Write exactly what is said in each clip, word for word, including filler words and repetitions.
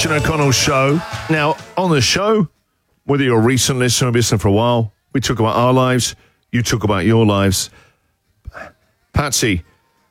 Christian O'Connell Show. Now, on the show, whether you're a recent listener or listener for a while, we talk about our lives, you talk about your lives. Patsy,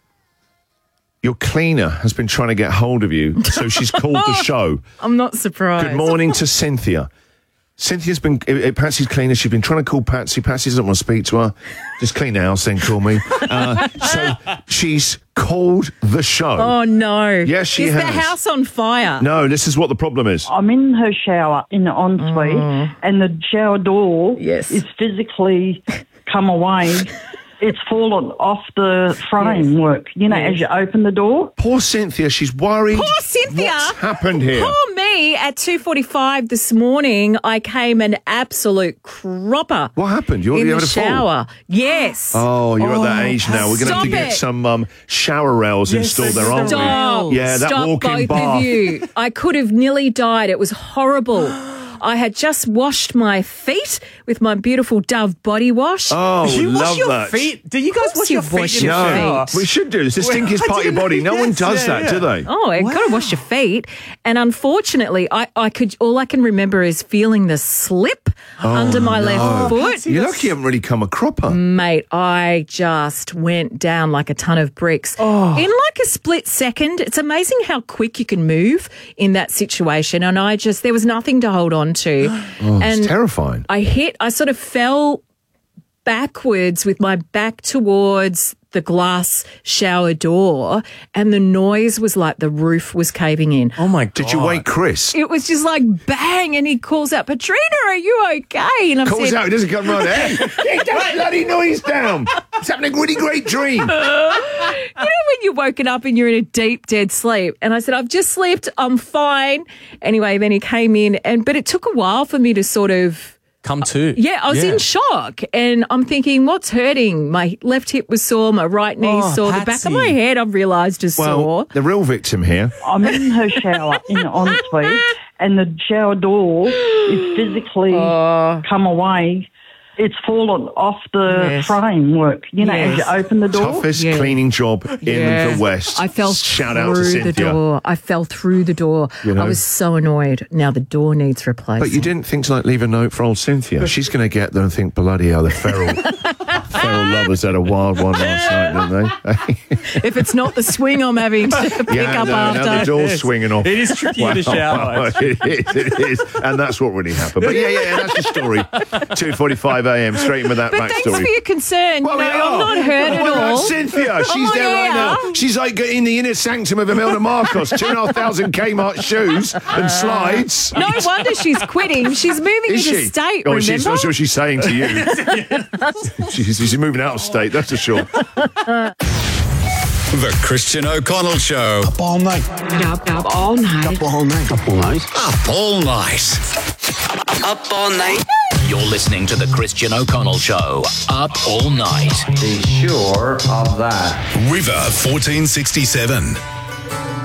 your cleaner has been trying to get hold of you, so she's called the show. I'm not surprised. Good morning to Cynthia. Cynthia's been, uh, Patsy's cleaner, she's been trying to call Patsy. Patsy doesn't want to speak to her. Just clean the house, then call me. Uh, so she's called the show. Oh, no. Yes, she is has. Is the house on fire? No, this is what the problem is. I'm in her shower in the ensuite, Oh. and the shower door Yes. is physically come away. It's fallen off the framework, you know, Yes. as you open the door. Poor Cynthia, she's worried. Poor Cynthia. What's happened here? Poor me. At two forty-five this morning, I came an absolute cropper. What happened? You, in you the had a fall? shower. Yes. Oh, you're at that age now. We're going to have to Stop get it. some um, shower rails installed there, aren't Stop. we? Yeah, that Stop, walk-in both bar. of you. I could have nearly died. It was horrible. I had just washed my feet with my beautiful Dove body wash. Oh, You love wash your that. feet? Do you guys course wash you your feet wash in your the shower? feet. We should do. It's the Well, stinkiest I part of your didn't- body. No one yes, does yeah, that, yeah. do they? Oh, I got to wash your feet, and unfortunately, I, I could all I can remember is feeling the slip under my left foot. You're lucky you haven't really come a cropper. Mate, I just went down like a ton of bricks. Oh. In like a split second. It's amazing how quick you can move in that situation. And I just, there was nothing to hold on to. Oh, and it's terrifying. I hit, I sort of fell backwards with my back towards the glass shower door, and the noise was like the roof was caving in. Oh, my God. Did you wake Chris? It was just like bang, and he calls out, "Patrina, are you okay?" And I Calls said, out, he doesn't come right. Hey, get that bloody noise down. It's having a really great dream. you know when you're woken up and you're in a deep, dead sleep? And I said, "I've just slept, I'm fine." Anyway, then he came in, and but it took a while for me to sort of, Come to. yeah, I was Yeah. in shock. And I'm thinking, what's hurting? My left hip was sore, my right knee Oh, sore, the back Patsy. of my head I've realised is Well, sore. the real victim here. I'm in her shower in the ensuite, and the shower door is physically Oh. come away. It's fallen off the Yes. framework, you know, as Yes. you open the door. Toughest Yeah. cleaning job in Yeah. the West. I fell Shout through out to the Cynthia. door. I fell through the door. You know? I was so annoyed. Now the door needs replacing. But you didn't think to like leave a note for old Cynthia. She's going to get there and think, bloody hell, the feral, feral lovers had a wild one last night, didn't they? If it's not the swing I'm having to pick yeah, up no, after. now the door's swinging off. It is tricky in the shower. Well, it is, it is. And that's what really happened. But yeah, yeah, yeah that's the story. two forty-five a.m. straight in with that But thanks backstory. for your concern. Well, no, we I'm are. not hurt at What about all. Cynthia? She's Oh, there right yeah. now. She's like in the inner sanctum of Imelda Marcos, two and a half thousand Kmart shoes and slides. No wonder she's quitting. She's moving Is into she? state, Oh, remember? she's, that's what she's saying to you. she's, she's moving out of state, that's for sure. The Christian O'Connell Show. Up all night. Up, up all night. Up all night. Up all night. Up all night. Up all night. You're listening to The Christian O'Connell Show. Up all night. Be sure of that. River fourteen sixty-seven.